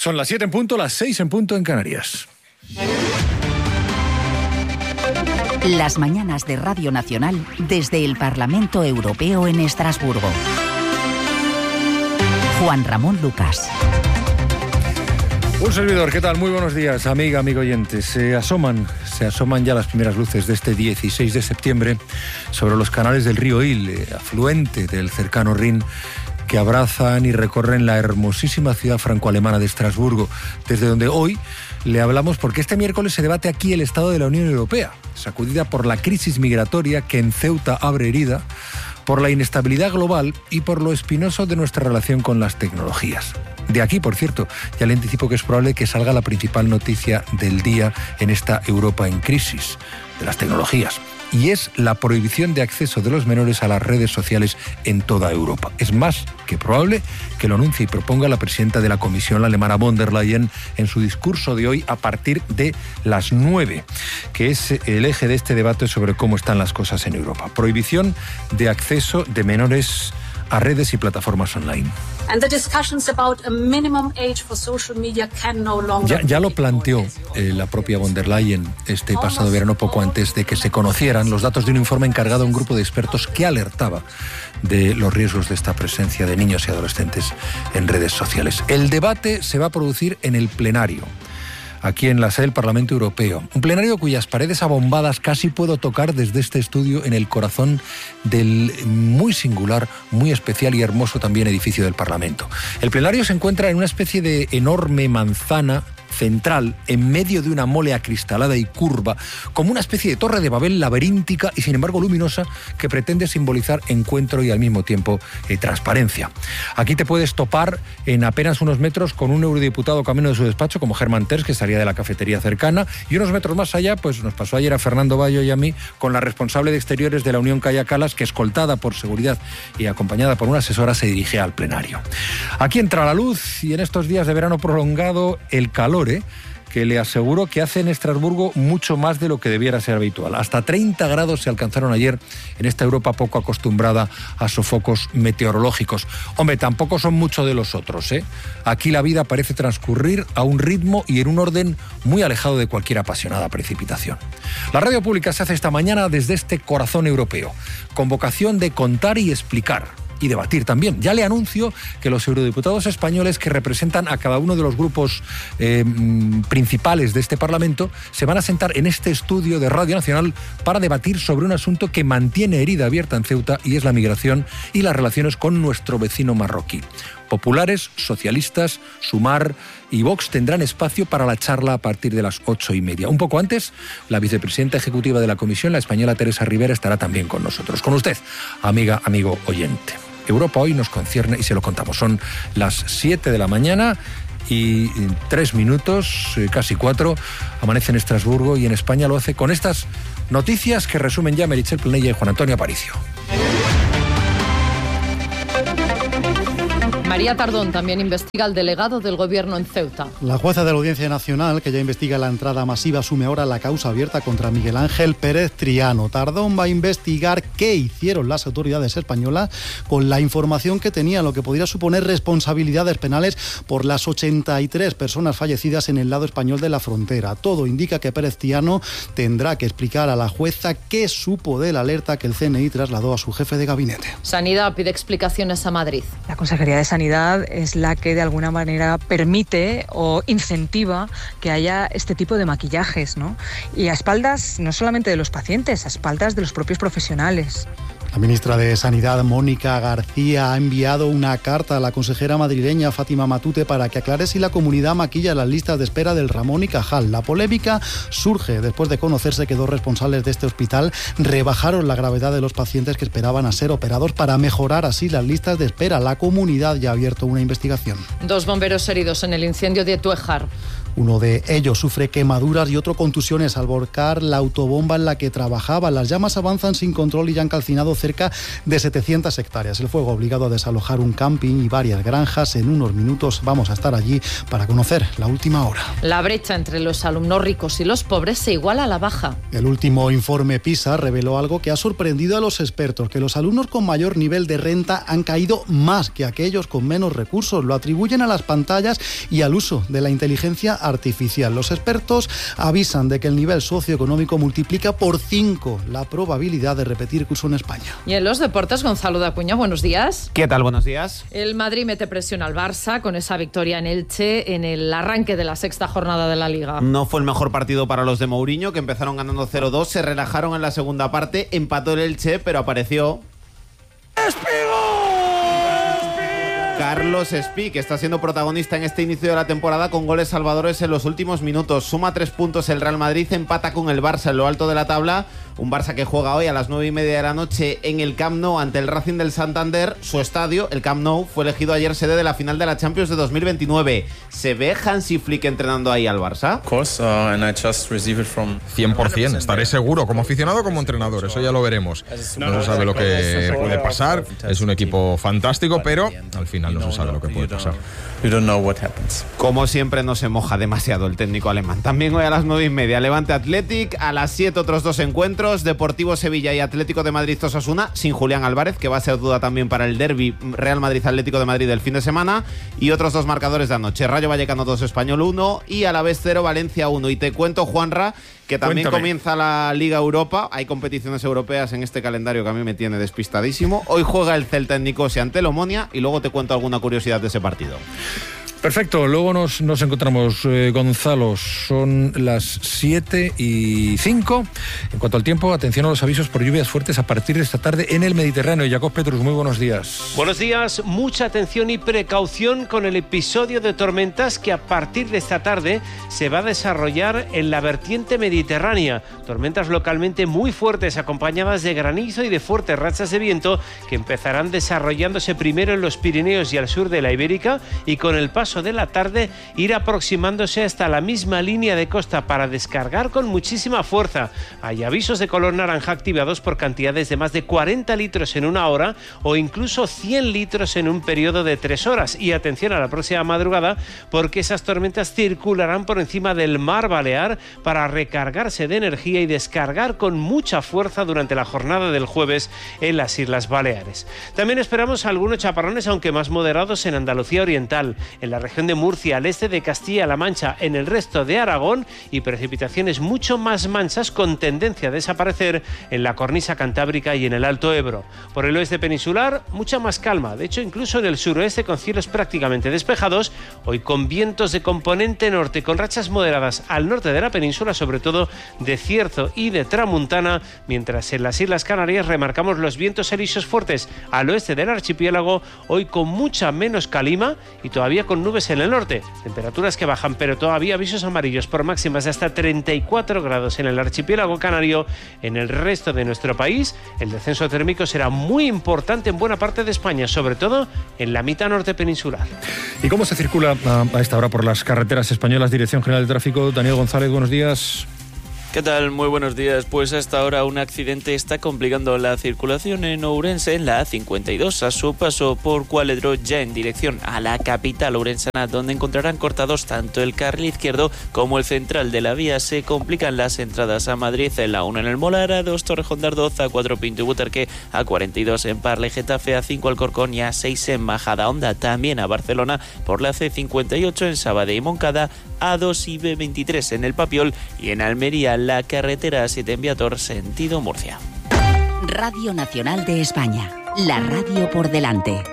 Son las 7 en punto, las 6 en punto en Canarias. Las mañanas de Radio Nacional desde el Parlamento Europeo en Estrasburgo. Juan Ramón Lucas. Un servidor, ¿qué tal? Muy buenos días, amigo oyente. Se asoman ya las primeras luces de este 16 de septiembre sobre los canales del río Il, afluente del cercano Rin, que abrazan y recorren la hermosísima ciudad franco-alemana de Estrasburgo, desde donde hoy le hablamos porque este miércoles se debate aquí el Estado de la Unión Europea, sacudida por la crisis migratoria que en Ceuta abre herida, por la inestabilidad global y por lo espinoso de nuestra relación con las tecnologías. De aquí, por cierto, ya le anticipo que es probable que salga la principal noticia del día en esta Europa en crisis, de las tecnologías. Y es la prohibición de acceso de los menores a las redes sociales en toda Europa. Es más que probable que lo anuncie y proponga la presidenta de la Comisión, la alemana von der Leyen, en su discurso de hoy a partir de las 9, que es el eje de este debate sobre cómo están las cosas en Europa. Prohibición de acceso de menores a redes y plataformas online. Ya lo planteó la propia von der Leyen este pasado verano, poco antes de que se conocieran los datos de un informe encargado a un grupo de expertos que alertaba de los riesgos de esta presencia de niños y adolescentes en redes sociales. El debate se va a producir en el plenario, aquí en la sede del Parlamento Europeo. Un plenario cuyas paredes abombadas casi puedo tocar desde este estudio en el corazón del muy singular, muy especial y hermoso también edificio del Parlamento. El plenario se encuentra en una especie de enorme manzana central, en medio de una mole acristalada y curva, como una especie de torre de Babel laberíntica y sin embargo luminosa, que pretende simbolizar encuentro y al mismo tiempo transparencia. Aquí te puedes topar en apenas unos metros con un eurodiputado camino de su despacho, como Hermann Tertsch, que salía de la cafetería cercana, y unos metros más allá, pues nos pasó ayer a Fernando Bayo y a mí, con la responsable de exteriores de la Unión Kaia Kallas, que escoltada por seguridad y acompañada por una asesora se dirigía al plenario. Aquí entra la luz y en estos días de verano prolongado el calor, que le aseguro que hace en Estrasburgo mucho más de lo que debiera ser habitual. Hasta 30 grados se alcanzaron ayer en esta Europa poco acostumbrada a sofocos meteorológicos. Hombre, tampoco son mucho de los otros, ¿eh? Aquí la vida parece transcurrir a un ritmo y en un orden muy alejado de cualquier apasionada precipitación. La radio pública se hace esta mañana desde este corazón europeo, con vocación de contar y explicar. Y debatir también. Ya le anuncio que los eurodiputados españoles que representan a cada uno de los grupos principales de este Parlamento se van a sentar en este estudio de Radio Nacional para debatir sobre un asunto que mantiene herida abierta en Ceuta y es la migración y las relaciones con nuestro vecino marroquí. Populares, socialistas, Sumar y Vox tendrán espacio para la charla a partir de las 8:30. Un poco antes, la vicepresidenta ejecutiva de la Comisión, la española Teresa Rivera, estará también con nosotros. Con usted, amigo oyente. Europa hoy nos concierne y se lo contamos. Son las 7 de la mañana y 3 minutos, casi 4, amanece en Estrasburgo y en España lo hace con estas noticias que resumen ya Meritxell Planella y Juan Antonio Aparicio. María Tardón también investiga al delegado del Gobierno en Ceuta. La jueza de la Audiencia Nacional, que ya investiga la entrada masiva, asume ahora la causa abierta contra Miguel Ángel Pérez Triano. Tardón va a investigar qué hicieron las autoridades españolas con la información que tenían, lo que podría suponer responsabilidades penales por las 83 personas fallecidas en el lado español de la frontera. Todo indica que Pérez Triano tendrá que explicar a la jueza qué supo de la alerta que el CNI trasladó a su jefe de gabinete. Sanidad pide explicaciones a Madrid. La Consejería de Sanidad es la que de alguna manera permite o incentiva que haya este tipo de maquillajes, ¿no? Y a espaldas no solamente de los pacientes, a espaldas de los propios profesionales. La ministra de Sanidad, Mónica García, ha enviado una carta a la consejera madrileña Fátima Matute para que aclare si la comunidad maquilla las listas de espera del Ramón y Cajal. La polémica surge después de conocerse que 2 responsables de este hospital rebajaron la gravedad de los pacientes que esperaban a ser operados para mejorar así las listas de espera. La comunidad ya ha abierto una investigación. 2 bomberos heridos en el incendio de Tuejar. Uno de ellos sufre quemaduras y otro contusiones al volcar la autobomba en la que trabajaba. Las llamas avanzan sin control y ya han calcinado cerca de 700 hectáreas. El fuego ha obligado a desalojar un camping y varias granjas. En unos minutos vamos a estar allí para conocer la última hora. La brecha entre los alumnos ricos y los pobres se iguala a la baja. El último informe PISA reveló algo que ha sorprendido a los expertos, que los alumnos con mayor nivel de renta han caído más que aquellos con menos recursos. Lo atribuyen a las pantallas y al uso de la inteligencia artificial. Los expertos avisan de que el nivel socioeconómico multiplica por 5 la probabilidad de repetir curso en España. Y en los deportes, Gonzalo de Acuña, buenos días. ¿Qué tal? Buenos días. El Madrid mete presión al Barça con esa victoria en Elche en el arranque de la sexta jornada de la Liga. No fue el mejor partido para los de Mourinho, que empezaron ganando 0-2, se relajaron en la segunda parte, empató el Elche, pero apareció Carlos Espí, que está siendo protagonista en este inicio de la temporada con goles salvadores en los últimos minutos. Suma 3 puntos el Real Madrid, empata con el Barça en lo alto de la tabla. Un Barça que juega hoy a las 9:30 de la noche en el Camp Nou ante el Racing del Santander. Su estadio, el Camp Nou, fue elegido ayer sede de la final de la Champions de 2029. ¿Se ve Hansi Flick entrenando ahí al Barça? 100%, estaré seguro, como aficionado como entrenador, eso ya lo veremos. No se sabe lo que puede pasar, es un equipo fantástico, pero al final no se sabe lo que puede pasar. Como siempre no se moja demasiado el técnico alemán. También hoy a las 9:30, Levante Athletic, a las 7 otros 2 encuentros, Deportivo Sevilla y Atlético de Madrid Osasuna, sin Julián Álvarez, que va a ser duda también para el derbi Real Madrid-Atlético de Madrid del fin de semana, y otros 2 marcadores de anoche, Rayo Vallecano 2, Español 1 y Alavés 0, Valencia 1. Y te cuento, Juanra, que también comienza la Liga Europa. Hay competiciones europeas en este calendario que a mí me tiene despistadísimo. Hoy juega el Celta en Nicosia ante el Omonia y luego te cuento alguna curiosidad de ese partido. Perfecto, luego nos encontramos, Gonzalo. Son las 7:05. En cuanto al tiempo, atención a los avisos por lluvias fuertes a partir de esta tarde en el Mediterráneo. Jacob Petrus, muy buenos días. Buenos días, mucha atención y precaución con el episodio de tormentas que a partir de esta tarde se va a desarrollar en la vertiente mediterránea. Tormentas localmente muy fuertes acompañadas de granizo y de fuertes rachas de viento que empezarán desarrollándose primero en los Pirineos y al sur de la Ibérica y con el paso de la tarde ir aproximándose hasta la misma línea de costa para descargar con muchísima fuerza. Hay avisos de color naranja activados por cantidades de más de 40 litros en una hora o incluso 100 litros en un periodo de 3 horas. Y atención a la próxima madrugada porque esas tormentas circularán por encima del mar Balear para recargarse de energía y descargar con mucha fuerza durante la jornada del jueves en las Islas Baleares. También esperamos algunos chaparrones, aunque más moderados, en Andalucía Oriental, en la región de Murcia, al este de Castilla-La Mancha, en el resto de Aragón, y precipitaciones mucho más mansas con tendencia a desaparecer en la cornisa cantábrica y en el Alto Ebro. Por el oeste peninsular, mucha más calma, de hecho incluso en el suroeste con cielos prácticamente despejados, hoy con vientos de componente norte, con rachas moderadas al norte de la península, sobre todo de Cierzo y de Tramuntana, mientras en las Islas Canarias remarcamos los vientos erisos fuertes al oeste del archipiélago, hoy con mucha menos calima y todavía con nubes en el norte, temperaturas que bajan, pero todavía avisos amarillos por máximas de hasta 34 grados en el archipiélago canario. En el resto de nuestro país, el descenso térmico será muy importante en buena parte de España, sobre todo en la mitad norte peninsular. ¿Y cómo se circula a esta hora por las carreteras españolas? Dirección General de Tráfico, Daniel González, buenos días. ¿Qué tal? Muy buenos días. Pues hasta ahora un accidente está complicando la circulación en Ourense, en la A52, a su paso por Cualedro, ya en dirección a la capital ourensana, donde encontrarán cortados tanto el carril izquierdo como el central de la vía. Se complican las entradas a Madrid, en la 1 en el Molar, A2 Torrejón de Ardoz, A4 Pinto y Butarque, A42 en Parla y Getafe, A5 Alcorcón y A6 en Majadahonda. También a Barcelona por la C58 en Sabadell y Moncada, A2 y B23 en el Papiol, y en Almería la carretera 7 en Viator, sentido Murcia. Radio Nacional de España, la radio por delante.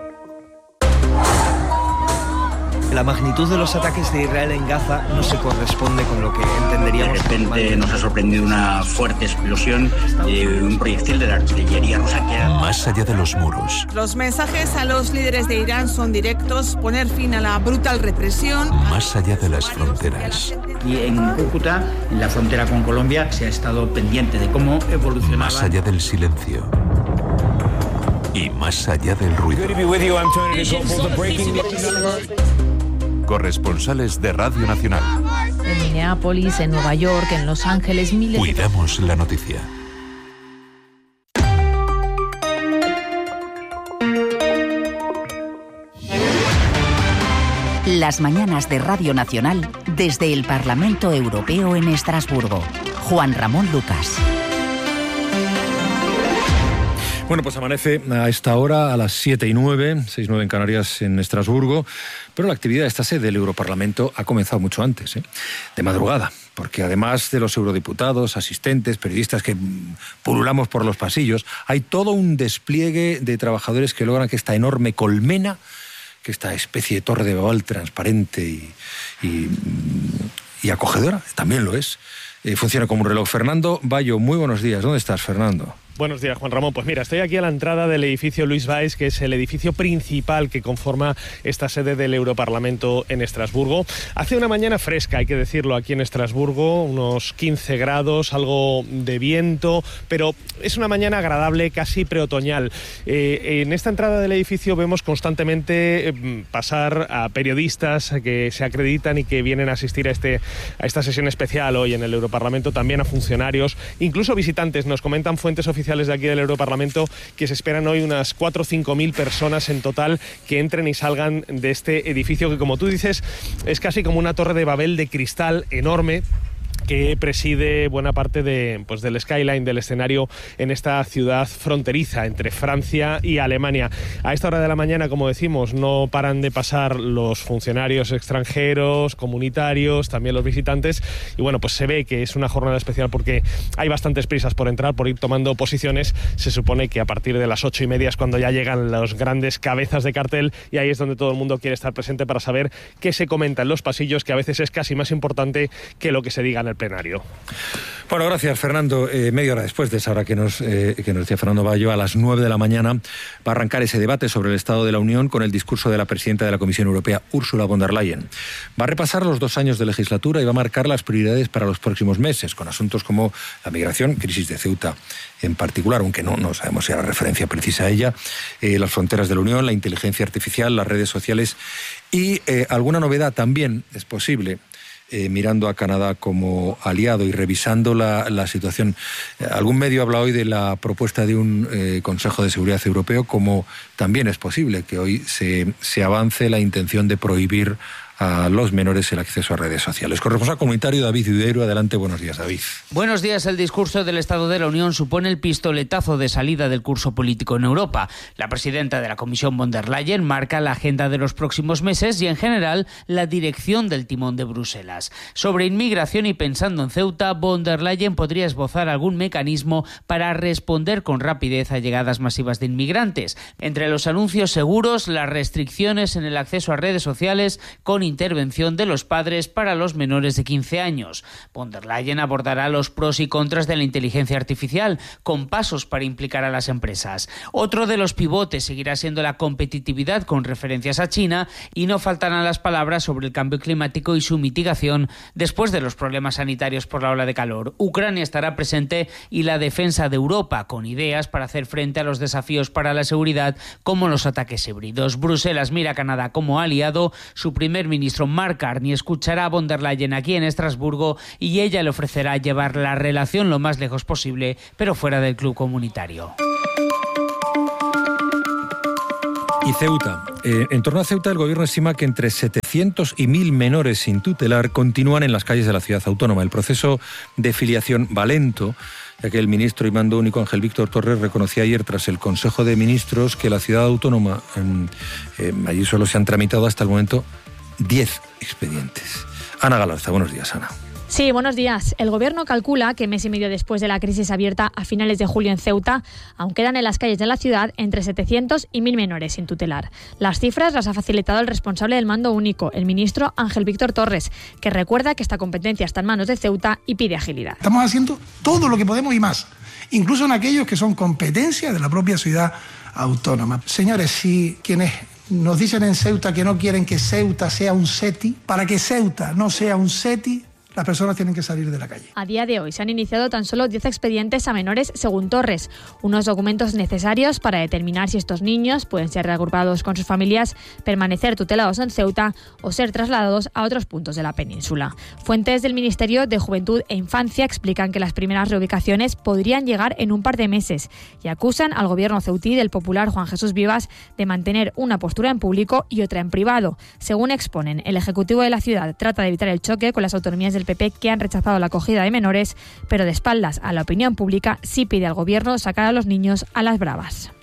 La magnitud de los ataques de Israel en Gaza no se corresponde con lo que entenderíamos. De repente nos ha sorprendido una fuerte explosión de un proyectil de la artillería rusa que era... Más allá de los muros. Los mensajes a los líderes de Irán son directos: poner fin a la brutal represión. Más allá de las fronteras. Y en Cúcuta, en la frontera con Colombia, se ha estado pendiente de cómo evolucionaba. Más allá del silencio. Y más allá del ruido. corresponsales de Radio Nacional. En Minneapolis, en Nueva York, en Los Ángeles, miles de... Cuidamos la noticia. Las mañanas de Radio Nacional desde el Parlamento Europeo en Estrasburgo. Juan Ramón Lucas. Bueno, pues amanece a esta hora a las 7:09, 6:09 en Canarias, en Estrasburgo, pero la actividad de esta sede del Europarlamento ha comenzado mucho antes, de madrugada, porque además de los eurodiputados, asistentes, periodistas que pululamos por los pasillos, hay todo un despliegue de trabajadores que logran que esta enorme colmena, que esta especie de torre de Babel transparente y acogedora, también lo es, funciona como un reloj. Fernando Bayo, muy buenos días. ¿Dónde estás, Fernando? Buenos días, Juan Ramón. Pues mira, estoy aquí a la entrada del edificio Louis Weiss, que es el edificio principal que conforma esta sede del Europarlamento en Estrasburgo. Hace una mañana fresca, hay que decirlo, aquí en Estrasburgo, unos 15 grados, algo de viento, pero es una mañana agradable, casi preotoñal. En esta entrada del edificio vemos constantemente pasar a periodistas que se acreditan y que vienen a asistir a esta sesión especial hoy en el Europarlamento, también a funcionarios, incluso visitantes. Nos comentan fuentes oficiales de aquí del Europarlamento que se esperan hoy unas 4 o 5 mil personas en total que entren y salgan de este edificio que, como tú dices, es casi como una torre de Babel de cristal enorme que preside buena parte del skyline, del escenario en esta ciudad fronteriza entre Francia y Alemania. A esta hora de la mañana, como decimos, no paran de pasar los funcionarios extranjeros, comunitarios, también los visitantes, y bueno, pues se ve que es una jornada especial porque hay bastantes prisas por entrar, por ir tomando posiciones. Se supone que a partir de las 8:30 es cuando ya llegan los grandes cabezas de cartel, y ahí es donde todo el mundo quiere estar presente para saber qué se comenta en los pasillos, que a veces es casi más importante que lo que se diga en el plenario. Bueno, gracias, Fernando. Media hora después de esa hora que nos decía Fernando Bayo, a las 9 de la mañana va a arrancar ese debate sobre el Estado de la Unión con el discurso de la presidenta de la Comisión Europea, Ursula von der Leyen. Va a repasar los 2 años de legislatura y va a marcar las prioridades para los próximos meses, con asuntos como la migración, crisis de Ceuta en particular, aunque no sabemos si era referencia precisa a ella, las fronteras de la Unión, la inteligencia artificial, las redes sociales y alguna novedad también es posible. Mirando a Canadá como aliado y revisando la situación. Algún medio habla hoy de la propuesta de un Consejo de Seguridad Europeo, como también es posible que hoy se avance la intención de prohibir a los menores el acceso a redes sociales. Corresponsal comunitario David Udero, adelante, buenos días, David. Buenos días. El discurso del Estado de la Unión supone el pistoletazo de salida del curso político en Europa. La presidenta de la Comisión, von der Leyen, marca la agenda de los próximos meses y, en general, la dirección del timón de Bruselas. Sobre inmigración y pensando en Ceuta, von der Leyen podría esbozar algún mecanismo para responder con rapidez a llegadas masivas de inmigrantes. Entre los anuncios seguros, las restricciones en el acceso a redes sociales con intervención de los padres para los menores de 15 años. Von der Leyen abordará los pros y contras de la inteligencia artificial, con pasos para implicar a las empresas. Otro de los pivotes seguirá siendo la competitividad con referencias a China, y no faltarán las palabras sobre el cambio climático y su mitigación después de los problemas sanitarios por la ola de calor. Ucrania estará presente y la defensa de Europa, con ideas para hacer frente a los desafíos para la seguridad como los ataques híbridos. Bruselas mira a Canadá como aliado. Su primer ministro Mark Carney escuchará a von der Leyen aquí en Estrasburgo y ella le ofrecerá llevar la relación lo más lejos posible, pero fuera del club comunitario. Y Ceuta. En torno a Ceuta, el gobierno estima que entre 700 y 1.000 menores sin tutelar continúan en las calles de la ciudad autónoma. El proceso de filiación va lento, ya que el ministro y mando único Ángel Víctor Torres reconocía ayer tras el Consejo de Ministros que la ciudad autónoma, allí solo se han tramitado hasta el momento 10 expedientes. Ana Galarza, buenos días, Ana. Sí, buenos días. El Gobierno calcula que mes y medio después de la crisis abierta a finales de julio en Ceuta, aún quedan en las calles de la ciudad entre 700 y 1.000 menores sin tutelar. Las cifras las ha facilitado el responsable del mando único, el ministro Ángel Víctor Torres, que recuerda que esta competencia está en manos de Ceuta y pide agilidad. Estamos haciendo todo lo que podemos y más, incluso en aquellos que son competencias de la propia ciudad autónoma. Señores, si quienes nos dicen en Ceuta que no quieren que Ceuta sea un SETI, para que Ceuta no sea un SETI, las personas tienen que salir de la calle. A día de hoy se han iniciado tan solo 10 expedientes a menores según Torres, unos documentos necesarios para determinar si estos niños pueden ser reagrupados con sus familias, permanecer tutelados en Ceuta o ser trasladados a otros puntos de la península. Fuentes del Ministerio de Juventud e Infancia explican que las primeras reubicaciones podrían llegar en un par de meses y acusan al gobierno ceutí del popular Juan Jesús Vivas de mantener una postura en público y otra en privado. Según exponen, el Ejecutivo de la ciudad trata de evitar el choque con las autonomías del PP que han rechazado la acogida de menores, pero de espaldas a la opinión pública sí pide al gobierno sacar a los niños a las bravas.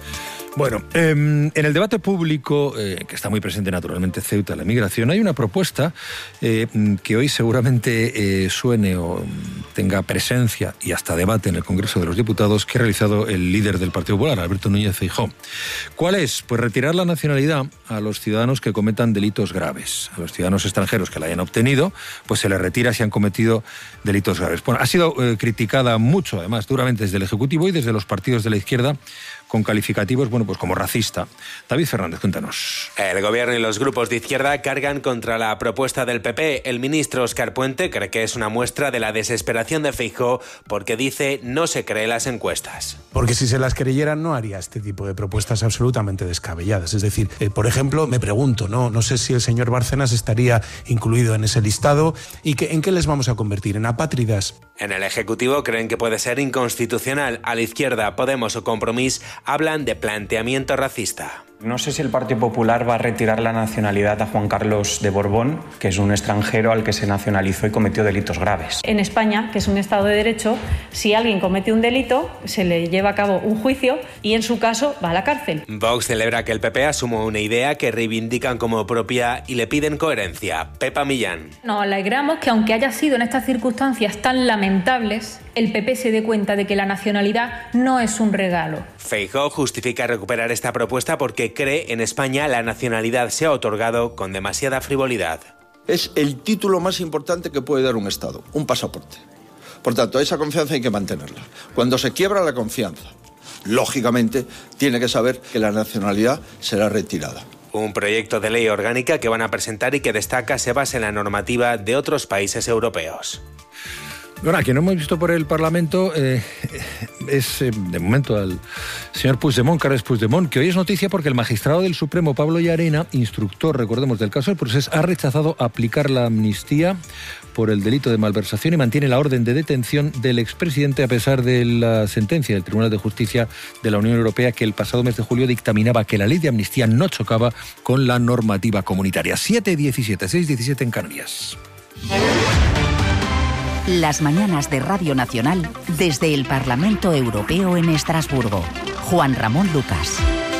Bueno, en el debate público, que está muy presente naturalmente Ceuta, la migración, hay una propuesta que hoy seguramente suene o tenga presencia y hasta debate en el Congreso de los Diputados que ha realizado el líder del Partido Popular, Alberto Núñez Feijóo. ¿Cuál es? Pues retirar la nacionalidad a los ciudadanos que cometan delitos graves. A los ciudadanos extranjeros que la hayan obtenido, pues se les retira si han cometido delitos graves. Bueno, ha sido criticada mucho, además, duramente desde el Ejecutivo y desde los partidos de la izquierda, con calificativos, bueno, pues como racista. David Fernández, cuéntanos. El gobierno y los grupos de izquierda cargan contra la propuesta del PP. El ministro Óscar Puente cree que es una muestra de la desesperación de Feijóo porque dice no se cree las encuestas. Porque si se las creyeran no haría este tipo de propuestas absolutamente descabelladas. Es decir, por ejemplo, me pregunto, no sé si el señor Bárcenas estaría incluido en ese listado y ¿en qué les vamos a convertir? ¿En apátridas? En el Ejecutivo creen que puede ser inconstitucional. A la izquierda, Podemos o Compromís hablan de planteamiento racista. No sé si el Partido Popular va a retirar la nacionalidad a Juan Carlos de Borbón, que es un extranjero al que se nacionalizó y cometió delitos graves. En España, que es un Estado de Derecho, si alguien comete un delito, se le lleva a cabo un juicio y en su caso va a la cárcel. Vox celebra que el PP asuma una idea que reivindican como propia y le piden coherencia. Pepa Millán. Nos alegramos que aunque haya sido en estas circunstancias tan lamentables, el PP se dé cuenta de que la nacionalidad no es un regalo. Feijóo justifica recuperar esta propuesta porque cree en España la nacionalidad se ha otorgado con demasiada frivolidad. Es el título más importante que puede dar un Estado, un pasaporte. Por tanto, esa confianza hay que mantenerla. Cuando se quiebra la confianza, lógicamente, tiene que saber que la nacionalidad será retirada. Un proyecto de ley orgánica que van a presentar y que destaca se basa en la normativa de otros países europeos. Bueno, a quien no hemos visto por el Parlamento es, de momento, al señor Puigdemont, Carles Puigdemont, que hoy es noticia porque el magistrado del Supremo, Pablo Llarena, instructor, recordemos, del caso del Procés, ha rechazado aplicar la amnistía por el delito de malversación y mantiene la orden de detención del expresidente a pesar de la sentencia del Tribunal de Justicia de la Unión Europea que el pasado mes de julio dictaminaba que la ley de amnistía no chocaba con la normativa comunitaria. 7:17, 6:17 en Canarias. Las mañanas de Radio Nacional desde el Parlamento Europeo en Estrasburgo. Juan Ramón Lucas.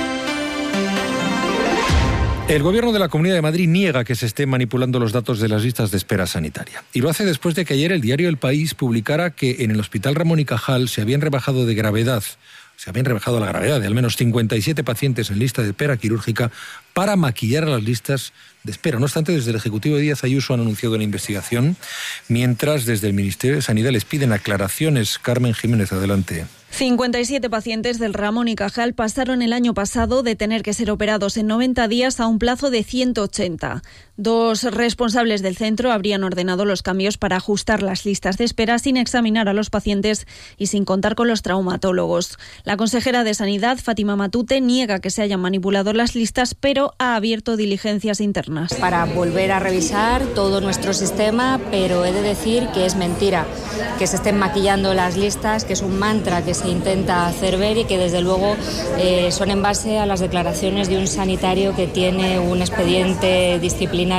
El Gobierno de la Comunidad de Madrid niega que se estén manipulando los datos de las listas de espera sanitaria. Y lo hace después de que ayer el diario El País publicara que en el Hospital Ramón y Cajal se habían rebajado la gravedad de al menos 57 pacientes en lista de espera quirúrgica para maquillar a las listas de espera. No obstante, desde el Ejecutivo de Díaz Ayuso han anunciado una investigación, mientras desde el Ministerio de Sanidad les piden aclaraciones. Carmen Jiménez, adelante. 57 pacientes del Ramón y Cajal pasaron el año pasado de tener que ser operados en 90 días a un plazo de 180. 2 responsables del centro habrían ordenado los cambios para ajustar las listas de espera sin examinar a los pacientes y sin contar con los traumatólogos. La consejera de Sanidad, Fátima Matute, niega que se hayan manipulado las listas, pero ha abierto diligencias internas. Para volver a revisar todo nuestro sistema, pero he de decir que es mentira, que se estén maquillando las listas, que es un mantra que se intenta hacer ver y que desde luego son en base a las declaraciones de un sanitario que tiene un expediente disciplinario